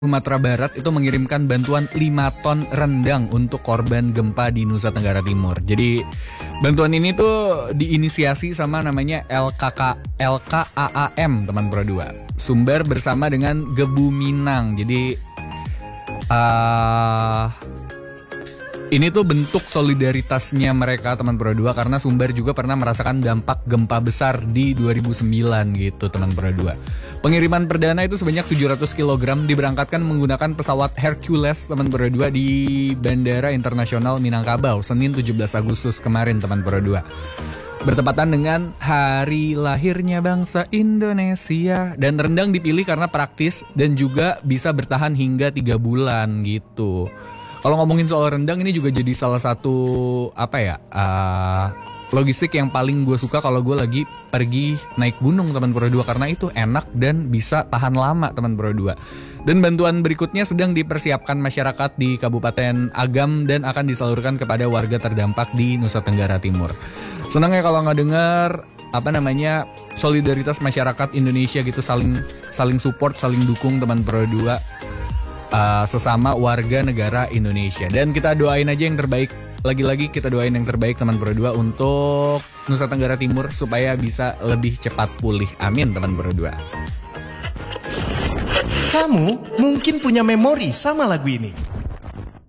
Sumatera Barat itu mengirimkan bantuan 5 ton rendang untuk korban gempa di Nusa Tenggara Timur. Jadi bantuan ini tuh diinisiasi sama namanya LKAAM teman Pro 2. Sumber bersama dengan Gebu Minang. Jadi ini tuh bentuk solidaritasnya mereka teman Pro 2 karena Sumber juga pernah merasakan dampak gempa besar di 2009 gitu teman Pro 2. Pengiriman perdana itu sebanyak 700 kg diberangkatkan menggunakan pesawat Hercules teman Pro 2 di Bandara Internasional Minangkabau Senin 17 Agustus kemarin teman Pro 2. Bertepatan dengan hari lahirnya bangsa Indonesia. Dan rendang dipilih karena praktis dan juga bisa bertahan hingga 3 bulan gitu. Kalau ngomongin soal rendang ini juga jadi salah satu logistik yang paling gue suka kalau gue lagi pergi naik gunung teman Pro 2 karena itu enak dan bisa tahan lama teman Pro 2. Dan bantuan berikutnya sedang dipersiapkan masyarakat di Kabupaten Agam dan akan disalurkan kepada warga terdampak di Nusa Tenggara Timur. Senang ya kalau nggak dengar solidaritas masyarakat Indonesia gitu saling support, saling dukung teman Pro 2 sesama warga negara Indonesia. Dan kita doain aja yang terbaik. Lagi-lagi kita doain yang terbaik teman Pro 2 untuk Nusa Tenggara Timur supaya bisa lebih cepat pulih. Amin teman Pro 2. Kamu mungkin punya memori sama lagu ini.